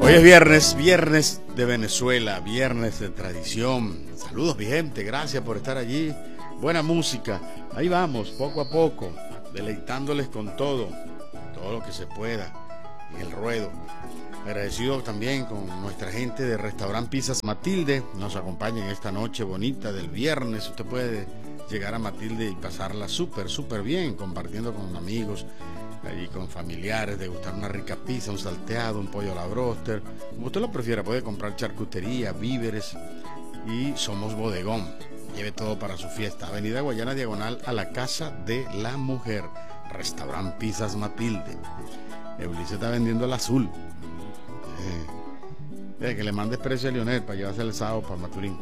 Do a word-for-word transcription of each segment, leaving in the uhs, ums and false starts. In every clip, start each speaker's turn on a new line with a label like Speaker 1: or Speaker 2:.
Speaker 1: Hoy es viernes, viernes de Venezuela, viernes de tradición. Saludos, mi gente, gracias por estar allí. Buena música, ahí vamos, poco a poco, deleitándoles con todo, todo lo que se pueda en el ruedo. Agradecido también con nuestra gente de Restaurant Pizzas Matilde, nos acompañan esta noche bonita del viernes. Usted puede llegar a Matilde y pasarla súper, súper bien, compartiendo con amigos, allí con familiares, degustar una rica pizza, un salteado, un pollo a la bróster, como usted lo prefiera. Puede comprar charcutería, víveres, y somos bodegón. Lleve todo para su fiesta. Avenida Guayana, diagonal a la Casa de la Mujer. Restaurant Pizzas Matilde. Eunice está vendiendo el azul. Eh, que le mandes precio a Leonel para llevarse el sábado para Maturín.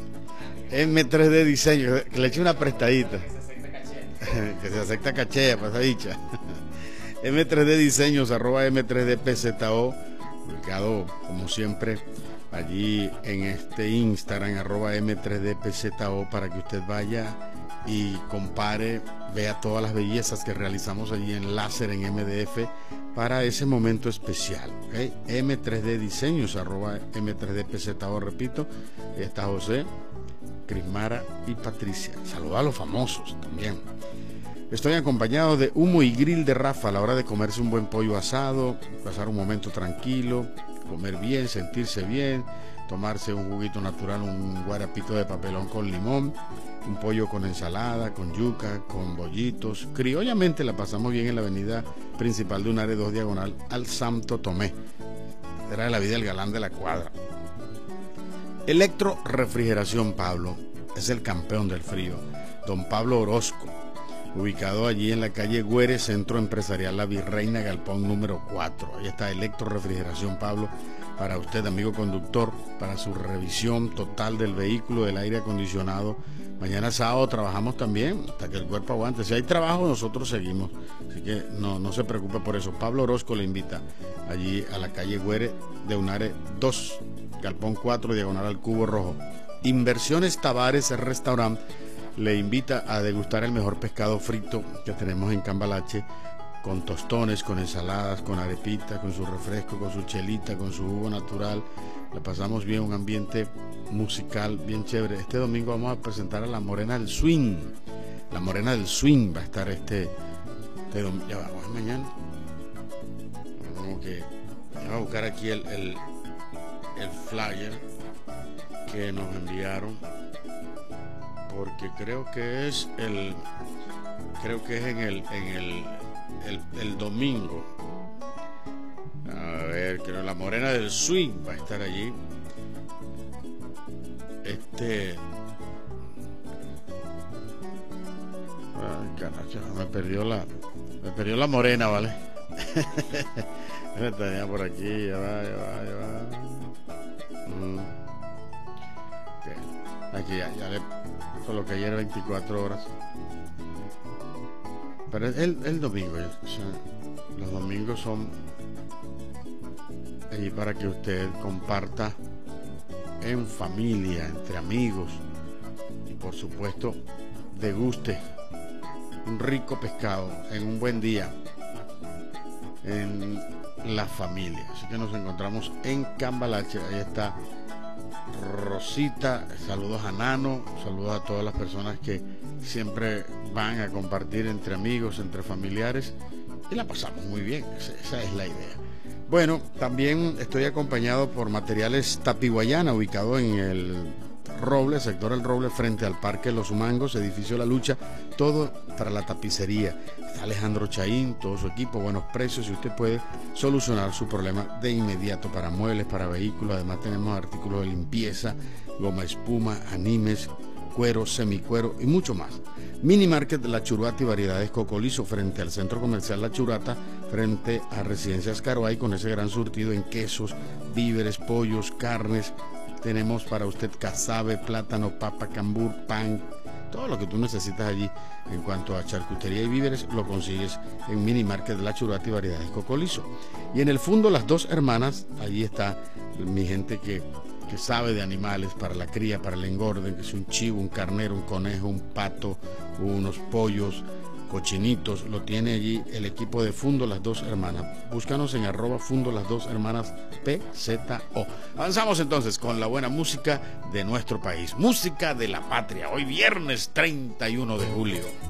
Speaker 1: M tres D Diseño, que le eche una prestadita. Que se acepta caché para esa dicha. M tres D Diseños, arroba M tres D P Z O, ubicado como siempre allí en este Instagram, arroba M tres D P Z O, para que usted vaya y compare, vea todas las bellezas que realizamos allí en láser, en M D F, para ese momento especial. ¿Okay? M tres D Diseños, arroba M tres D P Z O, repito, está José, Crismara y Patricia. Saluda a los famosos también. Estoy acompañado de Humo y Grill de Rafa a la hora de comerse un buen pollo asado, pasar un momento tranquilo, comer bien, sentirse bien, tomarse un juguito natural, un guarapito de papelón con limón, un pollo con ensalada, con yuca, con bollitos. Criollamente la pasamos bien en la avenida principal de Unare dos, diagonal al Santo Tomé. Era de la vida el galán de la cuadra. Electro Refrigeración Pablo es el campeón del frío. Don Pablo Orozco, ubicado allí en la calle Güere, Centro Empresarial La Virreina, galpón número cuatro. Ahí está Electro Refrigeración Pablo, para usted, amigo conductor, para su revisión total del vehículo, del aire acondicionado. Mañana sábado trabajamos también, hasta que el cuerpo aguante. Si hay trabajo, nosotros seguimos, así que no, no se preocupe por eso. Pablo Orozco le invita allí a la calle Güere de Unare dos, galpón cuatro, diagonal al Cubo Rojo. Inversiones Tavares Restaurant le invita a degustar el mejor pescado frito que tenemos en Cambalache, con tostones, con ensaladas, con arepita, con su refresco, con su chelita, con su jugo natural. Le pasamos bien, un ambiente musical bien chévere. Este domingo vamos a presentar a la Morena del Swing. La Morena del Swing va a estar este, este domingo. Ya vamos, mañana. Como que voy a buscar aquí el, el, el flyer que nos enviaron, porque creo que es el creo que es en el en el el, el domingo. A ver, creo la Morena del Swing va a estar allí. Este ay, carajo, me perdió la me perdió la morena, ¿vale? Me tenía por aquí, ya va, ya va, ya va. Mm. Okay. Aquí ya, ya le coloqué ayer veinticuatro horas. Pero el, el domingo, o sea, los domingos son allí para que usted comparta en familia, entre amigos, y por supuesto deguste un rico pescado en un buen día en la familia. Así que nos encontramos en Cambalache. Ahí está Rosita, saludos a Nano, saludos a todas las personas que siempre van a compartir entre amigos, entre familiares, y la pasamos muy bien. Esa, esa es la idea. Bueno, también estoy acompañado por Materiales Tapiguayana, ubicado en el Roble, sector El Roble, frente al Parque Los Mangos, edificio La Lucha, todo para la tapicería. Está Alejandro Chaín, todo su equipo, buenos precios, y usted puede solucionar su problema de inmediato para muebles, para vehículos. Además tenemos artículos de limpieza, goma espuma, animes, cuero, semicuero y mucho más. Mini Market La Churata y variedades Cocolizo, frente al Centro Comercial La Churata, frente a Residencias Caroay, con ese gran surtido en quesos, víveres, pollos, carnes. Tenemos para usted casabe, plátano, papa, cambur, pan, todo lo que tú necesitas allí en cuanto a charcutería y víveres lo consigues en Mini Market La Churata y variedades Cocolizo. Y en el Fundo Las Dos Hermanas, allí está mi gente que, que sabe de animales, para la cría, para el engorde, que es un chivo, un carnero, un conejo, un pato, unos pollos, cochinitos, lo tiene allí el equipo de Fundo Las Dos Hermanas. Búscanos en arroba Fundo Las Dos Hermanas P Z O. Avanzamos entonces con la buena música de nuestro país, música de la patria, hoy viernes treinta y uno de julio.